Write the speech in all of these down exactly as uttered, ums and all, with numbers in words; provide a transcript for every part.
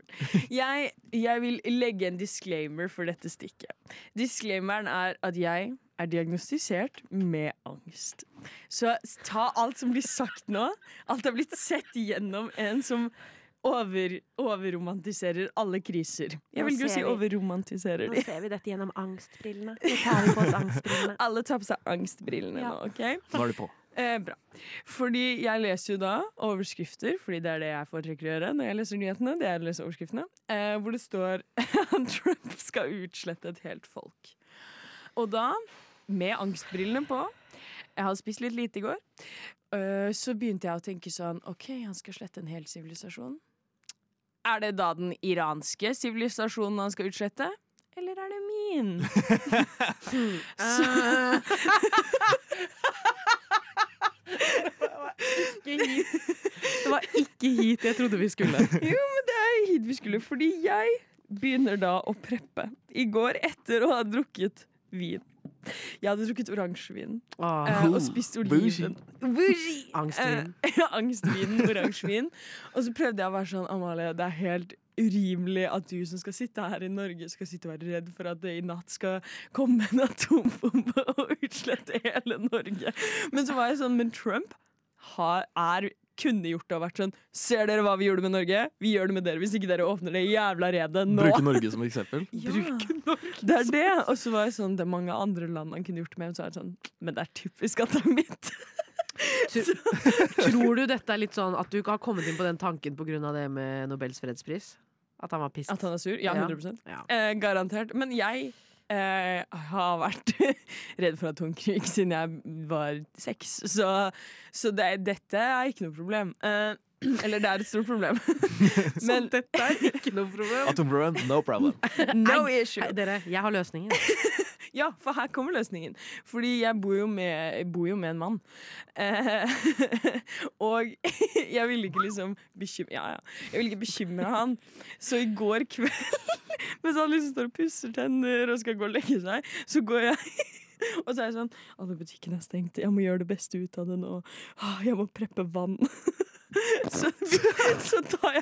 jeg, jeg vil legge en disclaimer for dette stikket. Disclaimeren er at jeg er diagnostisert med angst. Så ta alt som blir sagt nå. Alt har blitt sett gjennom en som over, overromantiserer alle kriser. Jeg vil ikke si overromantiserer de. Nå ser vi dette gjennom angstbrillene. Nå tar vi på oss angstbrillene. Alle tar på seg angstbrillene Ja. nå, ok? Nå er de på. Eh, bra. Fordi jeg leser jo da overskrifter, fordi det er det jeg foretrekker å gjøre når jeg leser nyhetene. Det er å lese overskriftene. Eh, hvor det står Trump skal utslette et helt folk. Og da, med angstbrillene på, jeg hadde spist litt lite i går, øh, så begynte jeg å tenke sånn, ok, han skal slette en hel sivilisasjon. Er det da den iranske sivilisasjonen han skal utslette? Eller er det min? så... Det var ikke hit jeg trodde vi skulle. Jo, men det er hit vi skulle, fordi jeg begynner da å preppe. I går etter å ha drukket vin. Jeg hadde drukket oransjevin Åh, eh, og spist oliven. Bougie! Angstvin. Eh, ja, angstvin, oransjevin. Og så prøvde jeg å være sånn, Amalie, det er helt urimelig at du som skal sitte her i Norge skal sitte og være redd for at det i natt skal komme en atombombe og utslette hele Norge. Men så var jeg sånn, men Trump har, er kunne gjort det og vært sånn, ser dere hva vi gjorde med Norge? Vi gjør det med dere hvis ikke dere åpner det jævla redet nå. Bruke Norge som eksempel. Ja, det er det. Og så var jeg sånn, det er mange andre land han kunne gjort det med, og så er jeg sånn, men det er typisk at det er mitt. Tror du dette er litt sånn at du ikke har kommet inn på den tanken på grunn av det med Nobels fredspris? At han var pissed? At han er sur? Ja, hundre prosent. Ja. Eh, garantert. Men jeg eh, har vært redd for atomkrig siden jeg var seks, så, så det, dette er ikke noe problem. Eh, eller det er et stort problem. Men dette er ikke noe problem. Atomproblem, no problem. No Nei, issue. Nei, dere, jeg har løsningen. Ja, for her kommer løsningen. Fordi jeg bor jo med, jeg bor jo med en mann. Eh, og jeg ville ikke liksom bekymre, ja, ja. Jeg ville ikke bekymre han. Så i går kveld, mens han liksom står og pusser tenner og skal gå og legge seg, så går jeg og så er jeg sånn, alle butikkene er stengt, jeg må gjøre det beste ut av det nå. Åh, jeg må preppe vann. Så, så tar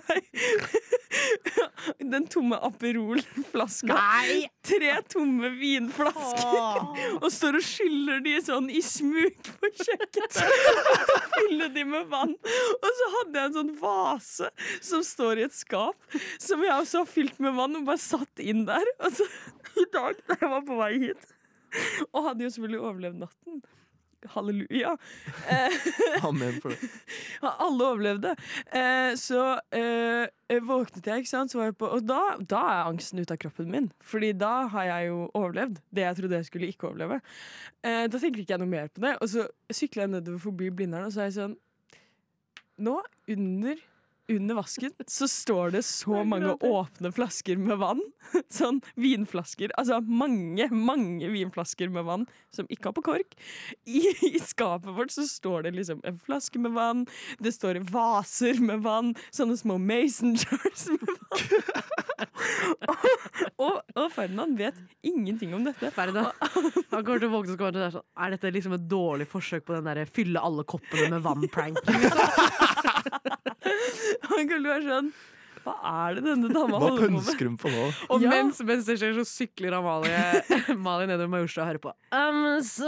jeg den tomme Aperol-flaska, Nei! tre tomme vinflasker, og står og skyller de sånn i smug på kjøkkenet. Og fyller de med vann. Og så hadde jeg en sånn vase som står i et skap, som jeg også har fylt med vann og bare satt inn der. Og så i dag, da jeg var på vei hit, og hadde jo selvfølgelig overlevd natten. Halleluja. Eh, Amen for det. alle overlevde. Eh, så eh, våknet jeg, ikke sant? Så var jeg på, og da, da er angsten ut av kroppen min. Fordi da har jeg jo overlevd det jeg trodde jeg skulle ikke overleve. Eh, da tenker ikke jeg noe mer på det. Og så sykler jeg nedover forbi Blindern, og så er jeg sånn, nå under under vasken så står det så mange åpne flasker med vann. Sånn vinflasker. Altså mange, mange vinflasker med vann som ikke har på kork. I, i skapet vårt så står det liksom en flaske med vann. Det står vaser med vann. Sånne små mason jars med vann. og, og, og Ferdinand vet ingenting om dette. Ferdinand, han kommer til å våkne og så kommer til å være sånn, er dette liksom et dårlig forsøk på den der fylle alle koppene med vann-prank? Han kunne være sånn, hva er det denne dama Hva holder på med? pønsker hun på nå? Og Ja. mens, mens det skjer, så sykler Amalie Amalie nedover Majorstua og hører på I'm